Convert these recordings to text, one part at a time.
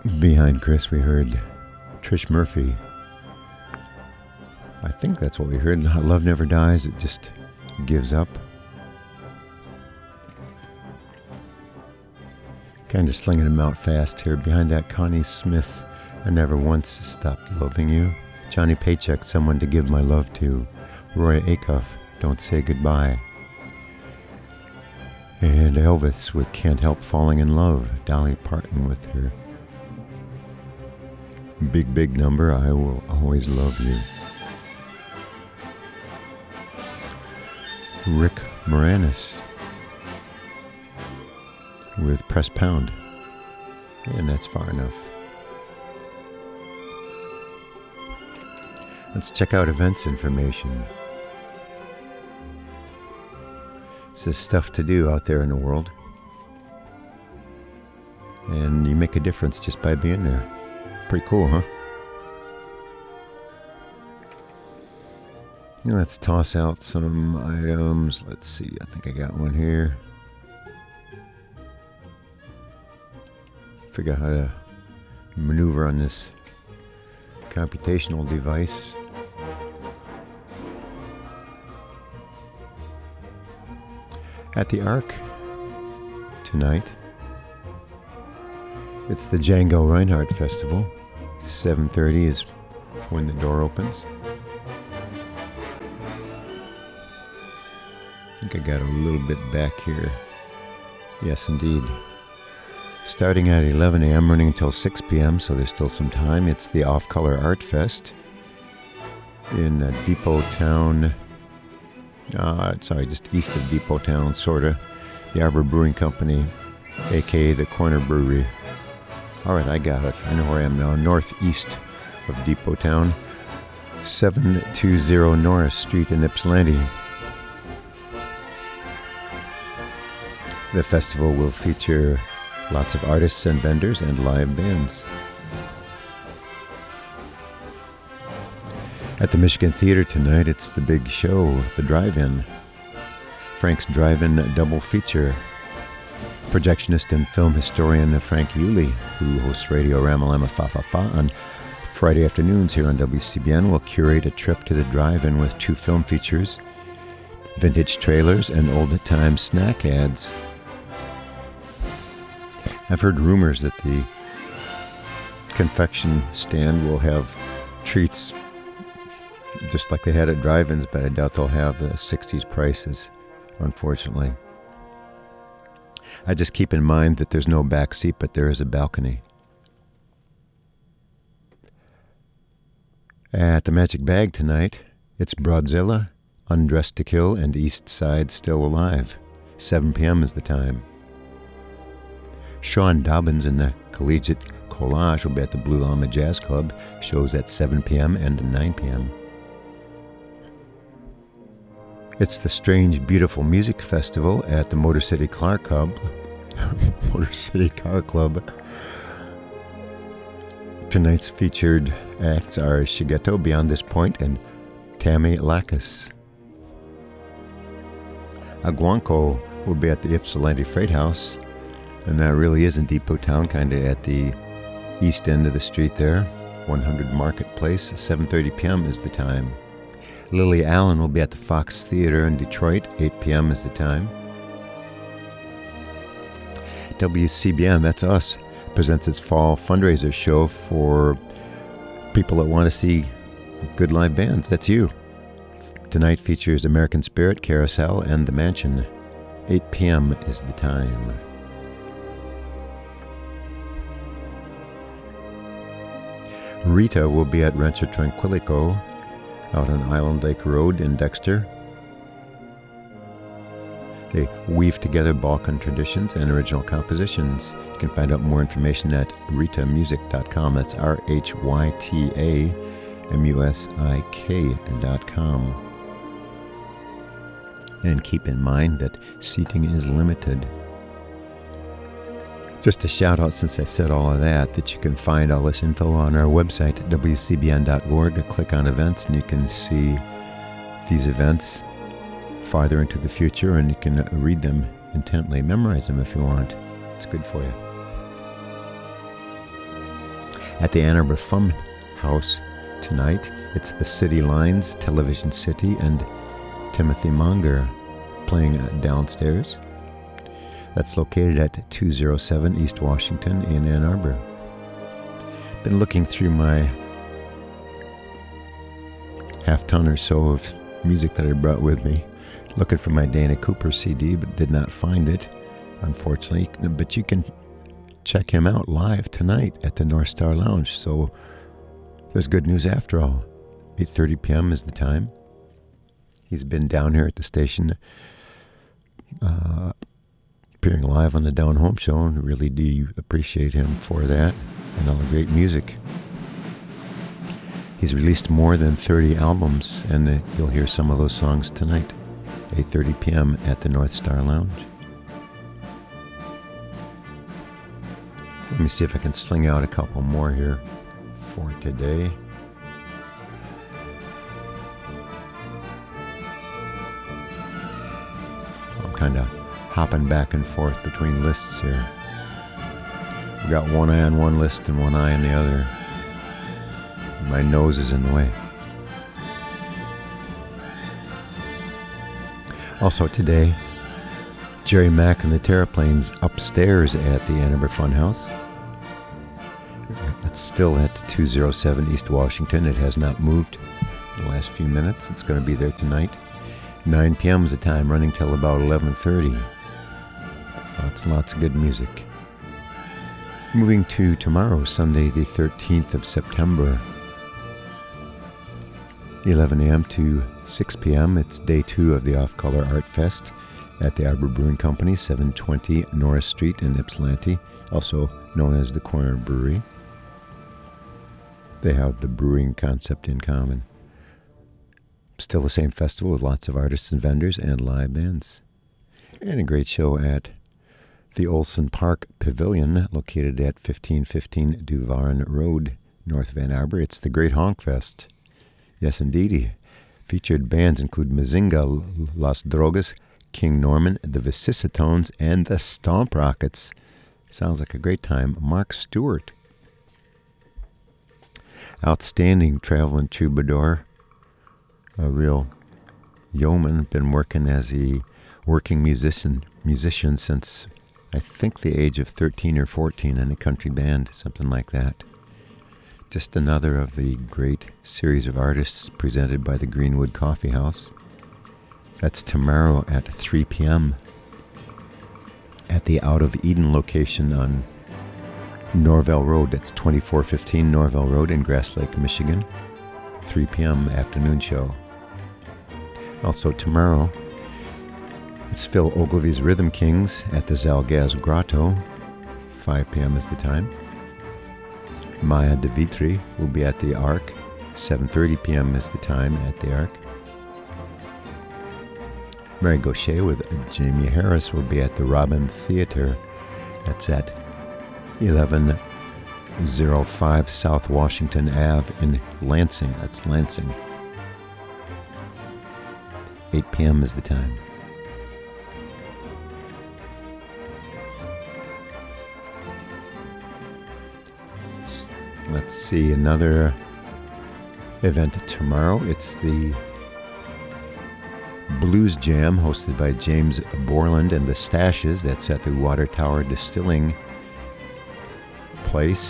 Behind Chris, we heard Trish Murphy. I think that's what we heard. Love never dies, it just gives up. Kind of slinging them out fast here. Behind that, Connie Smith, I never once stopped loving you. Johnny Paycheck, someone to give my love to. Roy Acuff, don't say goodbye. And Elvis with Can't Help Falling in Love. Dolly Parton with her big number, I Will Always Love You. Rick Moranis with Press Pound. And that's far enough. Let's check out events information. There's stuff to do out there in the world. And you make a difference just by being there. Pretty cool, huh? Now let's toss out some items. Let's see, I think I got one here. Figure out how to maneuver on this computational device. At the Ark tonight, it's the Django Reinhardt Festival. 7:30 is when the door opens. I think I got a little bit back here. Yes, indeed. Starting at 11 a.m., running until 6 p.m., so there's still some time. It's the Off Color Art Fest in Depot Town. Just east of Depot Town, sorta. The Arbor Brewing Company, aka the Corner Brewery. Alright, I got it. I know where I am now. Northeast of Depot Town. 720 Norris Street in Ypsilanti. The festival will feature lots of artists and vendors and live bands. At the Michigan Theater tonight, it's the big show, the Drive-In. Frank's Drive-In double feature. Projectionist and film historian Frank Yulee, who hosts Radio Ramalama Fa Fa Fa on Friday afternoons here on WCBN, will curate a trip to the Drive-In with 2 film features, vintage trailers, and old-time snack ads. I've heard rumors that the confection stand will have treats just like they had at drive-ins, but I doubt they'll have the 60s prices, unfortunately. I just keep in mind that there's no back seat, but there is a balcony. At the Magic Bag tonight, it's Broadzilla, Undressed to Kill, and East Side Still Alive. 7 p.m. is the time. Sean Dobbins and the Collegiate Collage will be at the Blue Llama Jazz Club. Shows at 7 p.m. and 9 p.m. It's the Strange Beautiful Music Festival at the Motor City Car Club. Motor City Car Club. Tonight's featured acts are Shigeto Beyond This Point and Tammy Lacus. Aguanco will be at the Ypsilanti Freight House, and that really is in Depot Town, kind of at the east end of the street there. 100 Marketplace, 7:30 p.m. is the time. Lily Allen will be at the Fox Theater in Detroit, 8 p.m. is the time. WCBN, that's us, presents its fall fundraiser show for people that want to see good live bands. That's you. Tonight features American Spirit, Carousel, and The Mansion. 8 p.m. is the time. Rita will be at Rancho Tranquilico out on Island Lake Road in Dexter. They weave together Balkan traditions and original compositions. You can find out more information at ritamusic.com. That's RHYTAMUSIK.com. And keep in mind that seating is limited. Just a shout out, since I said all of that you can find all this info on our website at wcbn.org. Click on events and you can see these events farther into the future, and you can read them intently, memorize them if you want. It's good for you. At the Ann Arbor Fun House tonight, it's the City Lines, Television City, and Timothy Munger playing downstairs. That's located at 207 East Washington in Ann Arbor. Been looking through my half-ton or so of music that I brought with me, looking for my Dana Cooper CD, but did not find it, unfortunately. But you can check him out live tonight at the North Star Lounge, so there's good news after all. 8:30 p.m. is the time. He's been down here at the station appearing live on the Down Home Show, and really do appreciate him for that and all the great music. He's released more than 30 albums, and you'll hear some of those songs tonight, 8:30 p.m. at the North Star Lounge. Let me see if I can sling out a couple more here for today. I'm kind of hopping back and forth between lists here. I've got one eye on one list and one eye on the other. My nose is in the way. Also today, Jerry Mack and the Terraplanes upstairs at the Ann Arbor Funhouse. It's still at 207 East Washington. It has not moved in the last few minutes. It's going to be there tonight. 9 p.m. is the time, running till about 11:30. Lots of good music. Moving to tomorrow, Sunday the 13th of September. 11 a.m. to 6 p.m. It's day 2 of the Off Color Art Fest at the Arbor Brewing Company, 720 Norris Street in Ypsilanti, also known as the Corner Brewery. They have the brewing concept in common. Still the same festival with lots of artists and vendors and live bands. And a great show at the Olson Park Pavilion, located at 1515 Duvarn Road, north of Ann Arbor. It's the Great Honk Fest. Yes, indeedy. Featured bands include Mazinga, Las Drogas, King Norman, the Vicissitones, and the Stomp Rockets. Sounds like a great time. Mark Stewart. Outstanding traveling troubadour. A real yeoman. Been working as a working musician since I think the age of 13 or 14 in a country band, something like that. Just another of the great series of artists presented by the Greenwood Coffee House. That's tomorrow at 3 p.m. at the Out of Eden location on Norvell Road. That's 2415 Norvell Road in Grass Lake, Michigan. 3 p.m. afternoon show. Also tomorrow, it's Phil Ogilvy's Rhythm Kings at the Zalgaz Grotto. 5 p.m. is the time. Maya De Vitri will be at the Ark. 7:30 p.m. is the time at the Ark. Mary Gaucher with Jamie Harris will be at the Robin Theater. That's at 1105 South Washington Ave in Lansing. That's Lansing. 8 p.m. is the time. Let's see, another event tomorrow. It's the Blues Jam hosted by James Borland and the Stashes. That's at the Water Tower Distilling Place.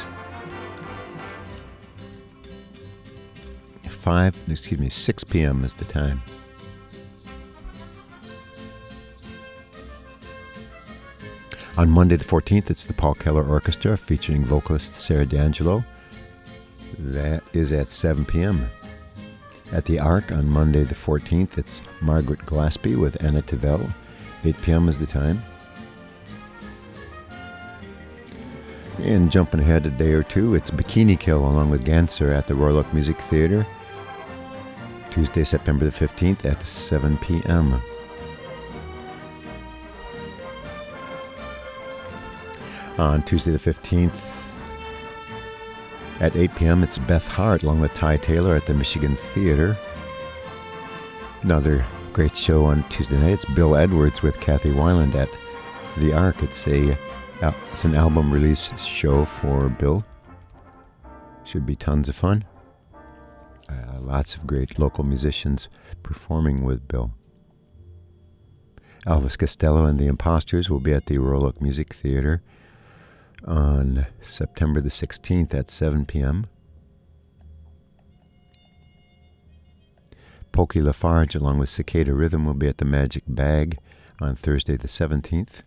6 p.m. is the time. On Monday the 14th, it's the Paul Keller Orchestra featuring vocalist Sarah D'Angelo. That is at 7 p.m. At the Ark on Monday the 14th, it's Margaret Glaspie with Anna Tavel. 8 p.m. is the time. And jumping ahead a day or two, it's Bikini Kill along with Ganser at the Royal Oak Music Theater. Tuesday, September the 15th at 7 p.m. On Tuesday the 15th at 8 p.m., it's Beth Hart along with Ty Taylor at the Michigan Theater. Another great show on Tuesday night. It's Bill Edwards with Kathy Weiland at the Ark. It's an album release show for Bill. Should be tons of fun. Lots of great local musicians performing with Bill. Elvis Costello and the Imposters will be at the Royal Oak Music Theater on September the 16th at 7 p.m. Pokey Lafarge along with Cicada Rhythm will be at the Magic Bag on Thursday the 17th.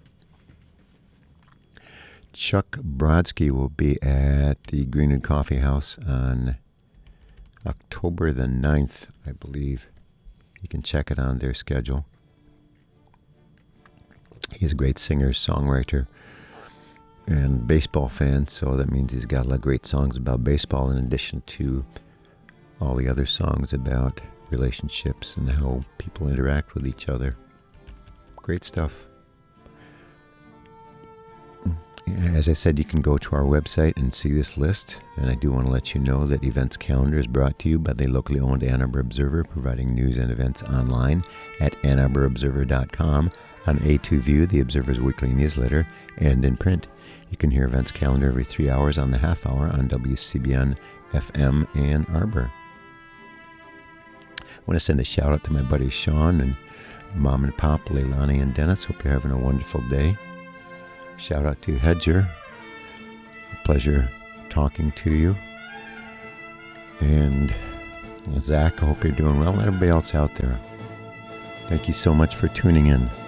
Chuck Brodsky will be at the Greenwood Coffee House on October the 9th, I believe. You can check it on their schedule. He's a great singer, songwriter, and baseball fan, so that means he's got a lot of great songs about baseball in addition to all the other songs about relationships and how people interact with each other. Great stuff. As I said, you can go to our website and see this list, and I do want to let you know that Events Calendar is brought to you by the locally owned Ann Arbor Observer, providing news and events online at AnnArborObserver.com, on A2View, the Observer's weekly newsletter, and in print. You can hear Events Calendar every 3 hours on the half hour on WCBN FM Ann Arbor. I want to send a shout out to my buddy Sean and Mom and Pop, Leilani and Dennis. Hope you're having a wonderful day. Shout out to Hedger. A pleasure talking to you. And Zach, I hope you're doing well. And everybody else out there. Thank you so much for tuning in.